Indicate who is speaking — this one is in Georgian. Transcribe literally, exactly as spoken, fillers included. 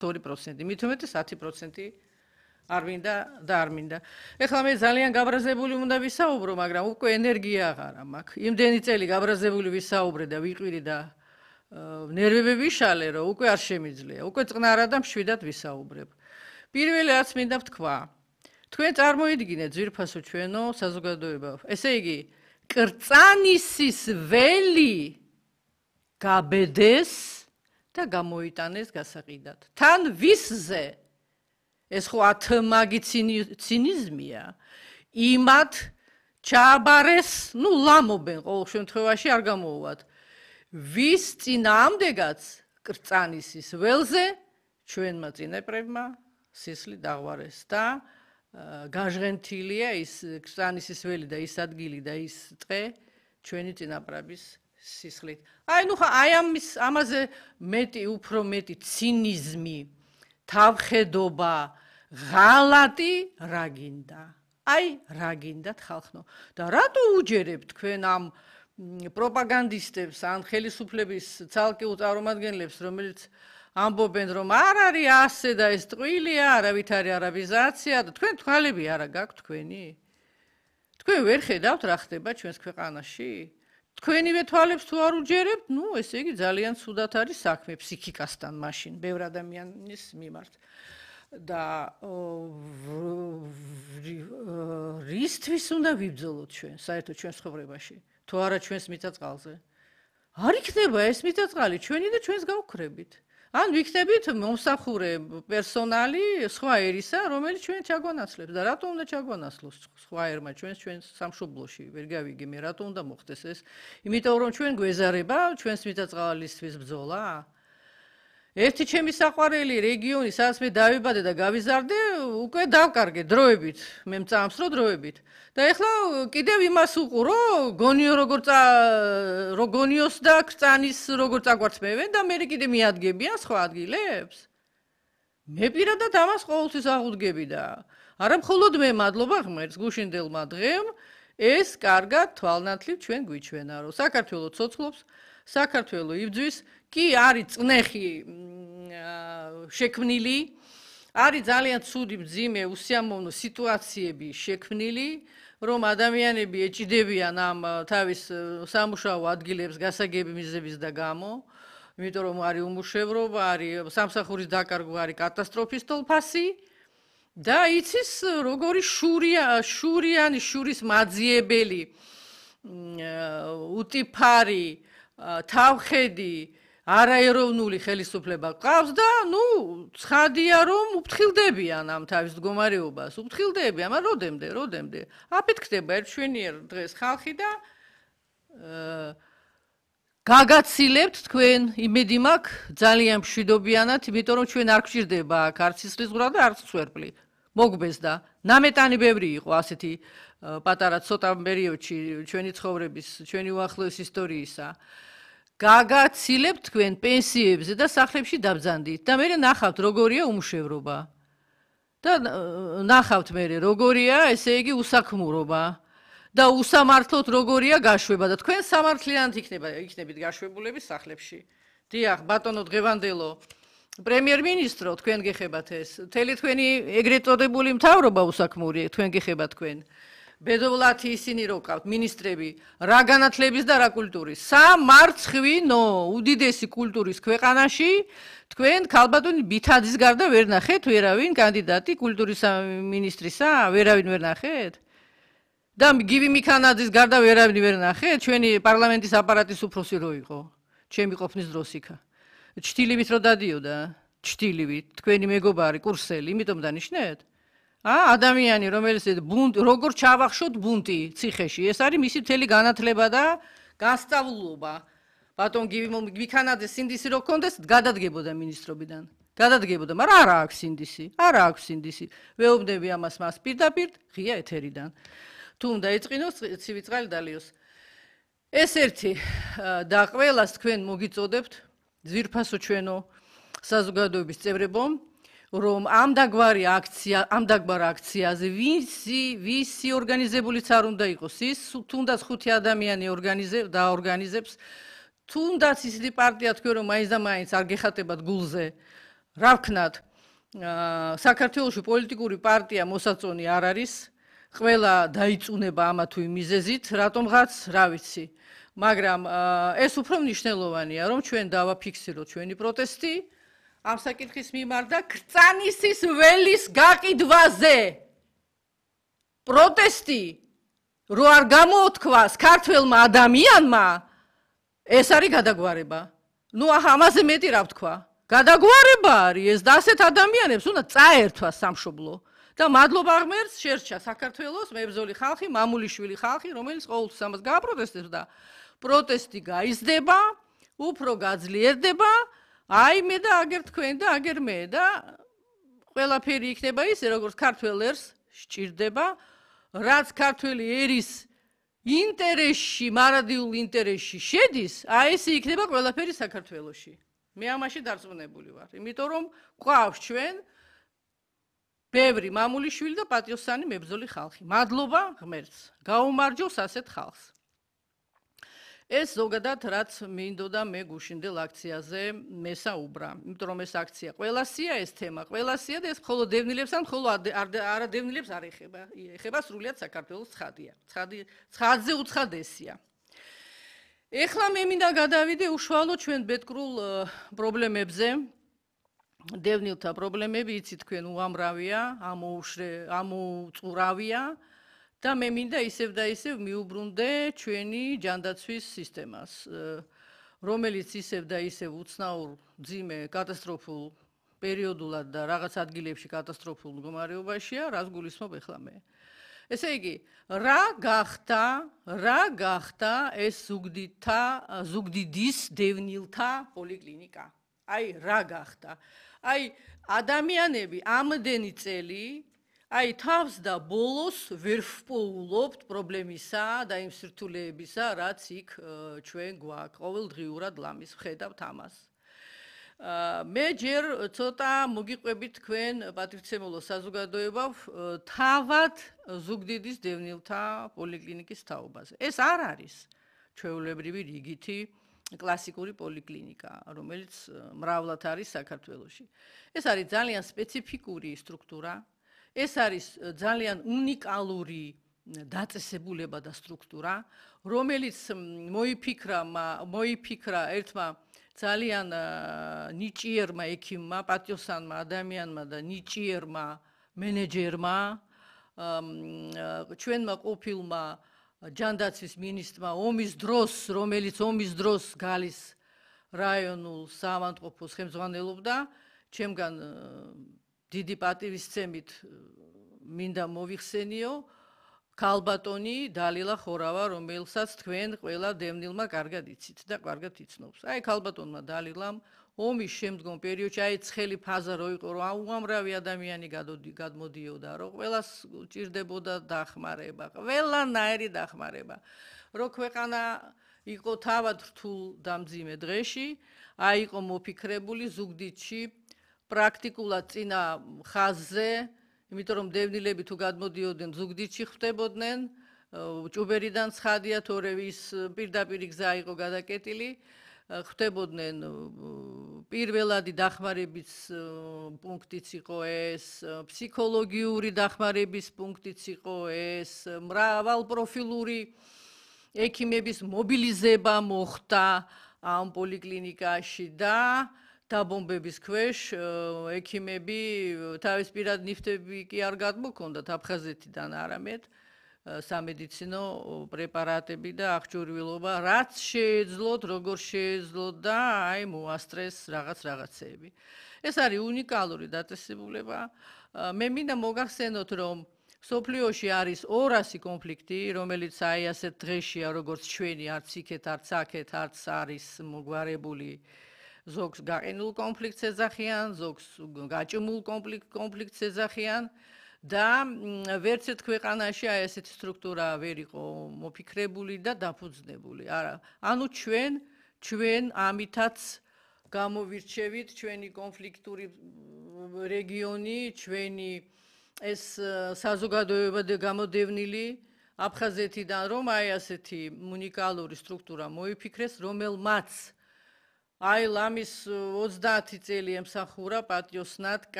Speaker 1: ორი პროცენტი, მით უმეტეს ათი პროცენტი არ მინდა და არ მინდა. ეხლა მე ძალიან გაბრაზებული უნდა ვისაუბრო, მაგრამ უკვე ენერგია აღარა მაქვს. იმდენი წელი გაბრაზებული ვისაუბრე და ვიყვირი და ნერვები ვიშალე, რომ უკვე არ შემიძლია. უკვე წყნარა და მშვიდად ვისაუბრებ. პირველი რაც მინდა ვთქვა, თქვენ წარმოიდგინეთ ძვირფასო ჩვენო საზოგადოება. ესე იგი, კრწანისის ველი გაბედეს და გამოიტანეს გასაყიდად. თან ვისზე ეს ხო ათმაგი ცინიზმია. იმათ ჩააბარეს, ნუ ლამობენ ყოველ შემთხვევაში არ გამოუვათ. ვის წინააღმდეგაც კრწანისის ველზე ჩვენმა წინაპრებმა სისხლი დაღვარეს და გაჟღენთილია ის კრწანისის ველი და ის ადგილი და ის ტყე ჩვენი წინაპრების სისხლით. აი ნუ აი ამის ამაზე მეტი უფრო მეტი ცინიზმი, თავხედობა, ღალატი რა გინდა? აი რა გინდათ ხალხო? და რატო უჯერებთ თქვენ ამ პროპაგანდისტებს ან ხელისუფლების ცალკეულ წარმომადგენლებს, რომელიც ამბობენ, რომ არ არის ასე და ეს ტყუილია, არავითარი არაბიზაცია და თქვენ თვალები არა გაქვთ თქვენი? თქვენ ვერ ხედავთ რა ხდება ჩვენს ქვეყანაში? თქვენივე თვალებს თუ არ უჯერებთ, ნუ ესე იგი ძალიან ცუდად არის საქმე ფსიქიკასთან მაშინ ბევრ ადამიანის მიმართ. და რისთვის უნდა ვიბრძოლოთ ჩვენ საერთოდ ჩვენს ცხოვრებაში? თუ არა ჩვენს მიწა-წყალზე? არ იქნება ეს მიწა-წყალი ჩვენი და ჩვენს გავუქრებით. ან ვიქნებით მომსახურე პერსონალი სხვა ერისა, რომელიც ჩვენ ჩაგვანაცლებს და რატო უნდა ჩაგვანაცლოს სხვა ერმა ჩვენს ჩვენს სამშობლოში? ვერ გავიგე მე რატო უნდა მოხდეს ეს? იმიტომ რომ ჩვენ გვეზარება ჩვენს მიწა-წყალისთვის ბრძოლა? ერთი ჩემი საყვარელი რეგიონი, სადაც მე დავიბადე და გავიზარდე, უკვე დავკარგე დროებით, მე მწამსრო დროებით. და ეხლა კიდევ იმას უყურო, გონიო როგორ გონიოს და კრწანის როგორ წაგვართმევენ და მე კიდე მიადგებიან სხვა ადგილებს. მე პირადად ამას ყოველთვის აღუდგები და არა მხოლოდ მე მადლობა ღმერთს გუშინდელმა დღემ, ეს კარგად თვალნათლივ ჩვენ გვიჩვენა, რომ საქართველოს ცოცხლობს, საქართველოს იბძვის, კი არის წნეხი შექმნილი, არის ძალიან ცუდი მძიმე უსიამოვნო სიტუაციები შექმნილი, რომ ადამიანები ეჭიდებიან ამ თავის სამუშაო ადგილებს გასაგები მიზების და გამო, იმიტომ რომ არის უმუშევრობა, არის სამსახურის დაკარგვა, არის კატასტროფის თოლფასი და იცის როგორი შურია, შურიანი, შურის მაძიებელი, უტიფარი, თავხედი არაეროვნული ხელისუფლება ყავს და ნუ ცხადია რომ უფრთხილდებიან ამ თავის მდგომარეობას, უფრთხილდებიან, მაგრამ როდემდე, როდემდე? აფეთქდება ერთშვენიერ დღეს ხალხი და გაგაცილებთ თქვენ, იმედი მაქვს ძალიან მშვიდობიანად, იმიტომ რომ ჩვენ არ გვჭირდება აქ არც სისხლისღვრა და არც სვერპლი. მოგბეზდა. ნამეტანი ბევრი იყო ასეთი პატარა ცოტა პერიოდში ჩვენი ცხოვრების, ჩვენი უახლოეს ისტორიისა. გაგაცილებთ თქვენ პენსიებზე და სახლებში დაბრძანდით და მე ნახავთ როგორია უმუშევრობა და ნახავთ მე როგორია ესე იგი უსაქმურობა და უსამართლოდ როგორია გაშვება და თქვენ სამართლიანად იქნება იქნებით გაშვებულები სახლებში. დიახ, ბატონო დღევანდელო პრემიერ-მინისტრო, თქვენ გეხებათ ეს. მთელი თქვენი ეგრეთ წოდებული მთავრობა უსაქმურია, თქვენ გეხებათ თქვენ. ბედოვლათი ისინი რო ყავთ მინისტრები, რა განათლების და რა კულტურის. სამარცხვინო, უდიდესი კულტურის ქვეყანაში თქვენ ქალბატონი ბითაძის გარდა ვერ ნახეთ ვერავინ კანდიდატი კულტურის მინისტრისა, ვერავინ ვერ ნახეთ? და გივი მიქანაძის გარდა ვერავინ ვერ ნახეთ? ჩვენი პარლამენტის აპარატის უფროსი რო იყო, ჩემი ყოფნის დროს იქა. ჩtildeებით რო დადიოდა, ჩtildeებით, თქვენი მეგობარი კურსელი, იმიტომ დანიშნეთ? ა ადამიანი რომელიც როგორ ჩავახშოთ ბუნტი ციხეში, ეს არის მისი მთელი განათლება და განსწავლულობა. ბატონ გიქანაძე სინდისი რო კონდეს, გადადგებოდა მინისტრობიდან. გადადგებოდა, მაგრამ არა აქვს სინდისი, არა აქვს სინდისი. ვეუბნები ამას მას პირდაპირ ღია ეთერიდან. თუ უნდა ეწყინოს, ცივი წყალი დალიოს. ეს ერთი და ყველას თქვენ მოგიწოდებთ ძვირფასო ჩვენო საზოგადოების წევრებო, რომ ამ დაგვარი აქცია, ამ დაგვარ აქციაზე ვისი, ვისი ორგანიზებულიც არ უნდა იყოს, ის თუნდაც ხუთი ადამიანი ორგანიზებს და ორგანიზებს, თუნდაც ისეთი პარტია თქვენ რომ მაინც და მაინც არ გეხატებათ გულზე, რა ვქნათ, საქართველოში პოლიტიკური პარტია მოსაწონი არ არის, ყველა დაიწუნება ამა თუ იმ მიზეზით, რატომღაც, რა ვიცი. მაგრამ ეს უფრო მნიშვნელოვანია, რომ ჩვენ დავაფიქსიროთ ჩვენი პროტესტი ამ საკითხის მიმართ და კრწანისის ველის გაყიდვაზე. პროტესტი რო არ გამოთქვას ქართველმა ადამიანმა, ეს არის გადაგვარება. ნუ ამაზე მეტი რა ვთქვა? გადაგვარება არის ეს და ასეთ ადამიანებს უნდა წაერთვას სამშობლო. და მადლობა ღმერთს შერჩა საქართველოს მებრძოლი ხალხი, მამულიშვილი ხალხი, რომელიც ყოველთვის ამას გააპროტესტებს და პროტესტი გაიზრდება, უფრო გაძლიერდება, აი მე და აგერ თქვენ და აგერ მე და ყველაფერი იქნება ისე, როგორც ქართველ ერს სჭირდება, რაც ქართველი ერის ინტერესში, მარადიულ ინტერესში შედის, აი ესე იქნება ყველაფერი საქართველოში. მე ამაში დარწმუნებული ვარ, იმიტომ რომ გვყავს ჩვენ ბევრი მამულიშვილი და პატიოსანი მებრძოლი ხალხი. მადლობა ღმერთს. გაუმარჯოს ასეთ ხალხს. ეს ზოგადად რაც მინდოდა მე გუშინდელ აქციაზე მესაუბრა, იმიტომ რომ ეს აქცია ყველასია, ეს თემა ყველასია და ეს მხოლოდ დევნილებს ან მხოლოდ არა დევნილებს არ ეხება. ეხება სრულიად საქართველოს ცხადია. ცხადი ცხადზე უცხადესია. ეხლა მე მინდა გადავიდე უშუალოდ ჩვენ ბედკრულ პრობლემებზე. დევნილთა პრობლემები იცით თქვენ უამრავია, ამოუწურავია და მე მინდა ისევ და ისევ მიუბრუნდე ჩვენი ჯანდაცვის სისტემას, რომელიც ისევ და ისევ უცნაურ, ძიმე, კატასტროფულ პერიოდულად და რაღაც ადგილებში კატასტროფულ მდგომარეობაშია, რას გულისხმობ ეხლა მე. ესე იგი, რა გახდა, რა გახდა ეს ზუგდიდთა, ზუგდიდის დევნილთა პოლიკლინიკა? აი, რა გახდა? აი, ადამიანები ამდენი წელი აი თავს და ბოლოს ვერ ვპოულობთ პრობლემისა და იმ სირთულეებისა, რაც იქ ჩვენ გვაქვს, ყოველდღიურად ლამის ვხედავთ ამას. მე ჯერ ცოტა მოგიყვებით თქვენ პატივცემულო საზოგადოება თავად ზუგდიდის დევნილთა პოლიკლინიკის თაობაზე. ეს არ არის ჩვეულებრივი რიგითი კლასიკური პოლიკლინიკა, რომელიც მრავლად არის საქართველოში. ეს არის ძალიან სპეციფიკური სტრუქტურა. ეს არის ძალიან უნიკალური დაწესებულება და სტრუქტურა, რომელიც მოიფიქრა, მოიფიქრა ერთმა ძალიან ნიჭიერმა ექიმმა, პატიოსანმა ადამიანმა და ნიჭიერმა მენეჯერმა, ჩვენმა ყოფილმა ჯანდაცვის მინისტრმა ომის დროს, რომელიც ომის დროს გალის რაიონულ საავადმყოფოს ხელმძღვანელობდა, ჩემგან დიდი პატივისცემით მინდა მოვიხსენიო ქალბატონი დალილა ხორავა, რომელსაც თქვენ ყველა დევნილმა კარგად იცით და კარგად იცნობს. აი ქალბატონმა დალილამ ომის შემდგომ პერიოდში აი ცხელი ფაზა რო იყო, რომ უამრავი ადამიანი გადმოდიოდა, რომ ყველას ჭირდებოდა დახმარება, ყველანაირი დახმარება. რო ქვეყანა იყო თავად რთულ და მძიმე დღეში, აი იყო მოფიქრებული ზუგდიდში პრაქტიკულად წინა ხაზზე, იმიტომ რომ დევნილები თუ გადმოდიოდნენ ზუგდიდში ხვდებოდნენ, ჭუბერიდან ცხადია თორევის პირდაპირ გზა იყო გადაკეტილი, ხვდებოდნენ პირველადი დახმარების პუნქტიც იყო ეს, ფსიქოლოგიური დახმარების პუნქტიც იყო ეს, მრავალპროფილური ექიმების მობილიზება მოხდა ამ პოლიკლინიკაში და დაბომბების ქვეშ ექიმები თავის პირად ნიფტები კი არ გადმოქონდათ აფხაზეთიდან არამედ სამედიცინო პრეპარატები და აღჭურვილობა, რაც შეეძლოთ, როგორ შეეძლოთ და აი მოასწრეს რაღაც რაღაცეები. ეს არის უნიკალური დაწესებულება. მე მინდა მოგახსენოთ, რომ სოფლიოში არის ორასი კონფლიქტი, რომელიც აი ასეთ დღეშია, როგორც ჩვენი, არც იქეთ, არც აქეთ, არც არის მოგვარებული. ზოგს გაყინულ კონფლიქტს ეძახიან, ზოგს გაჭიმულ კონფლიქტს ეძახიან და ვერც ერთ ქვეყანაში აი ესეთი სტრუქტურა ვერ იყო მოფიქრებული და დაფუძნებული. არა, ანუ ჩვენ ჩვენ ამითაც გამოვირჩევით ჩვენი კონფლიქტური რეგიონი, ჩვენი ეს საზოგადოება და გამოდევნილი აფხაზეთიდან, რომ აი ასეთი უნიკალური სტრუქტურა მოიფიქრეს, რომელმაც აი ლამის ოცდაათი წელი ემსახურა პატიოსნად